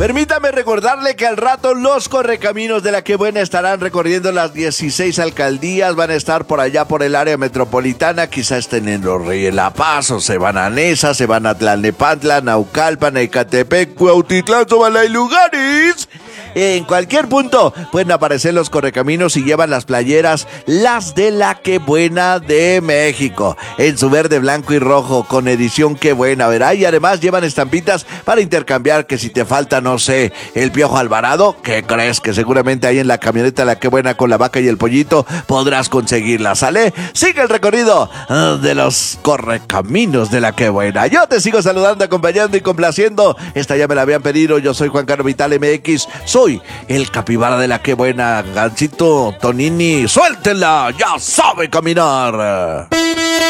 Permítame recordarle que al rato los correcaminos de La Qué Buena estarán recorriendo las 16 alcaldías, van a estar por allá por el área metropolitana, quizás estén en Los Reyes La Paz, o se van a Nesa, se van a Tlalnepantla, Naucalpan, Ecatepec, Cuautitlán, Zobalá y lugares. En cualquier punto pueden aparecer los correcaminos y llevan las playeras, las de La Qué Buena de México, en su verde, blanco y rojo, con edición Qué Buena, ¿verdad? Y además llevan estampitas para intercambiar, que si te falta, no sé, el Piojo Alvarado, ¿qué crees? Que seguramente ahí en la camioneta La Qué Buena con la vaca y el pollito podrás conseguirla, ¿sale? Sigue el recorrido de los correcaminos de La Qué Buena. Yo te sigo saludando, acompañando y complaciendo. Esta ya me la habían pedido. Yo soy Juan Carlos Vital MX. Soy el capibara de La Qué Buena. Gansito, Tonini, suéltenla, ya sabe caminar.